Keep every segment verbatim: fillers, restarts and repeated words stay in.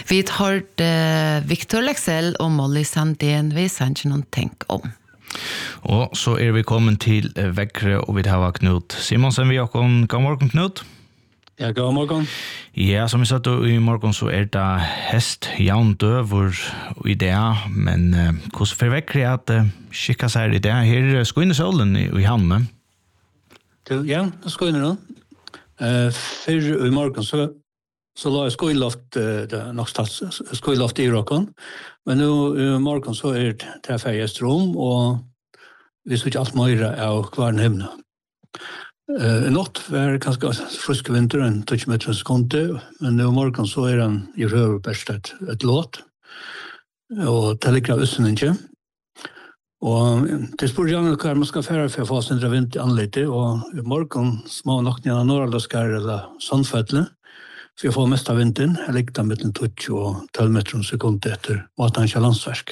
Vi har uh, Victor Lexell og Molly Sandén. Vi sender ikke noen tenk om. Og så er vi kommet til uh, Vekkre, og vi har Knut Simonsen. Vi har kommet. God morgen, Knut. Ja, god morgen. Ja, som vi sa i morgen, så er det hest, Jan Døver i det, men uh, hvordan for Vekkre er at uh, skikket seg i det? Her skal inn i solen i, i Hanne. Ja, det skal inn i noen. Uh, før i morgen, så så la jeg skoiloft, det nok stats, skoiloft i Råkon, men nå i morgen så er det ferdig rom, og vi så ikke alt mer av klaren hemne. Uh, Nått var ganske friske vinter, en tretty meter sekunde, men nå i morgen så er han i røver best et, et låt, og det ligger av østen ikke. Og det spør jeg hva man skal fære for å få sin vind i anledning, og i morgen små nok ned av Norrlandskar eller Sandfettle, så jeg får mest av vinden, jeg ligger da mellom tretty og tolv meter om sekund etter Matansja landsverk.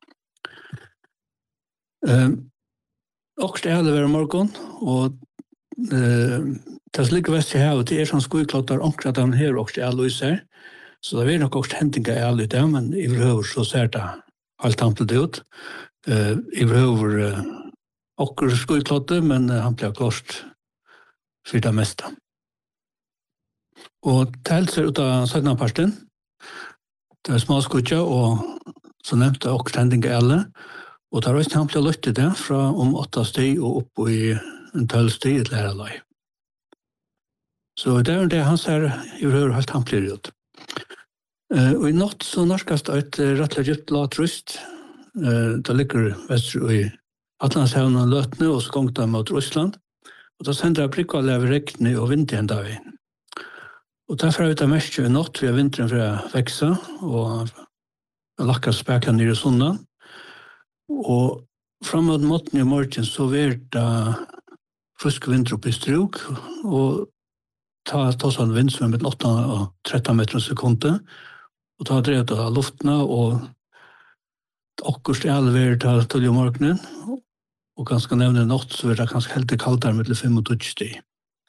Uh, Okst er det hver morgen, og uh, det som ligger vest i havet, det er sånn skoiklotter omkring at han her okst er det her, så det er nok okst hentinga er det, men i behøver så ser det alt ampelt ut. Uh, I behøver uh, okkur skoiklotter, men uh, han blir klost for det meste. Og det helser ut av Søgnaparten. Det er små skutja, og så nevnte jeg også hendinga alle. Og det har også hampelig løttet det fra om åtta sti og opp i en tølv sti i et lærerløy. Så det er det han ser i høyre helt hampelig ut. Uh, og i natt så norskast et rettelig gypt latrust. Uh, det ligger vestru i Atlantshavn og Løtene, og så gongt det mot Russland. Og da sender jeg prikvalg av rekne og vind igjen da vi. Og derfor har vi det mest i natt, vi har vinteren for å vekse, og lakker spekler nere i sonden. Og fremmot måten i morgen så er det friske vinter oppe i struk, og ta, ta sånn vind som er med åtta og tretton meter sekunde, og ta drevet av luftene, og akkurat er alle ved til til i morgenen, og ganske nevne natt, så er det ganske helt kaldere med fem og tjue sti.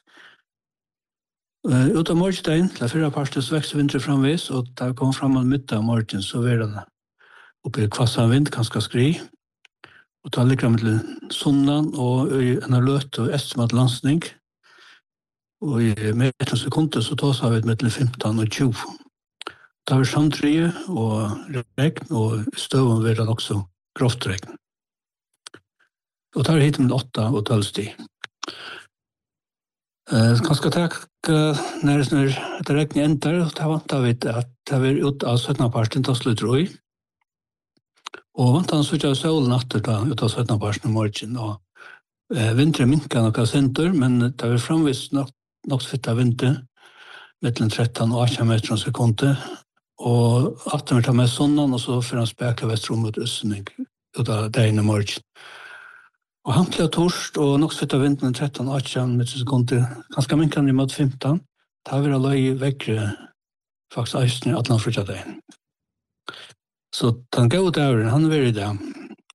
Uh, ut av morgenstein, til fyrre parten så vekster vinter framvis, og da vi kommer frem av middag av morgen, så er det oppe i kvassan vind, ganske skri, og da ligger det med sonden, og i en løt og estimat landsning, og i meter sekunder så tar vi med femton og tjue. Da har vi samtrye og regn, og støven vil det også grovt regn. Og da er hit med åtta og tolv sti. Uh, ganske takk uh, når det regner ender, og da vant vi at det var ut av syttende-parten til slutter. Og vant han så ikke av solen natter da, ut av syttende-parten i morgen. Og uh, vinteren minket noen senter, men det var framvist nok, nok fitt av vinter, mellom tretton og arton meter om sekunde. Og atten vi tar med sonnen, og så får han spekler vestrom mot østning ut av dagen i morgen. Og han ble torst, og nok fitt av vinden tretton og arton meter sekunder, ganske minkan i mot femton, da har vi løy vekkere faktisk eisen i Atlantsfrutjadeien. Så den gode døren, han er i det.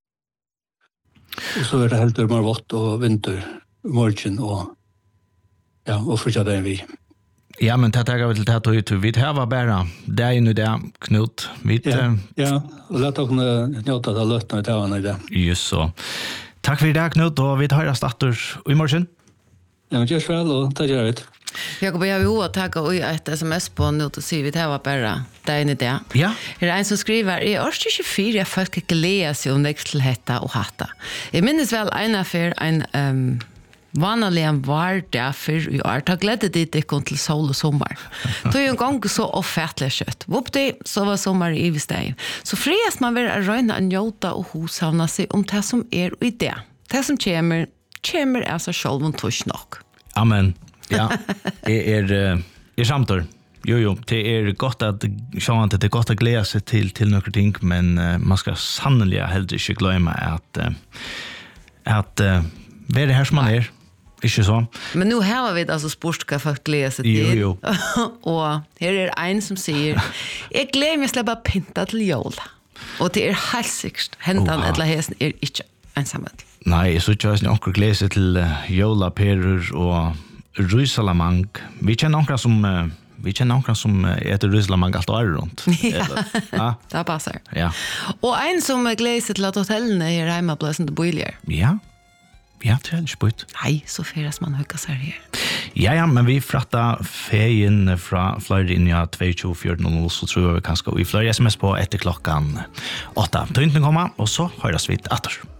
Og så er det helt mer vått og vinter, morgen og, ja, og Frutjadeien vi. Ja, men det er vel til det, vi har bare det inn i det, Knut. Vi, ja, ja, og la dere njøte av løtene i det i det. Just så. Takk for i dag, Knut, og vi tar statter i morgen. Ja, men gjør så vel, og takk gjør det. Jakob, jeg har jo å takke og et sms på nå til å si, vi tar bare det inn i det. Ja. Det er en som skriver, i år tjugofyra jeg folk ikke lea seg om vekselhetta og hata. Jeg minnes vel en affær, en um, vanlig en var derfor i år, ta gledde dit ikke til sol og sommer. Det er jo en gang så offentlig kjøtt. Vopti, så var sommer i Ivestein. Så friest man vil røyne en njota og hoshavna seg om det som er i det. Det som kommer, kommer er seg selv om tors nok. Amen. Ja, det er, er samtår. Jo, jo, det er godt at, sånn at det er godt å glede seg til, til noen ting, men uh, man skal sannelig heller ikke glemme at, uh, at uh, være her som man er. Ikke så. Men nu har vi altså spurt hva folk gleder seg til. Jo, jo. Og her er en som sier, jeg gleder meg å slippe pinta til jola. Og det er helt sikkert, hentan oh, eller hesen er ikke ensamhet. Nei, jeg synes ikke at noen gleder seg til uh, jola, perur og rysalamang. Vi kjenner noen som uh, vi känner någon som äter Ryssland man galt år runt. Ja, det passar. Ja. Och en som gläder sig till att hotellen är hemma på sin boiler. Ja. Ja, det är inte spurt. Nej, så färas man högga sig här. Ja, ja, men vi frattar fejen från Floridia två fjorton så tror jag vi kan ska vi flyga sms på efter klockan åtta. Tynten komma och så hörs vi åter.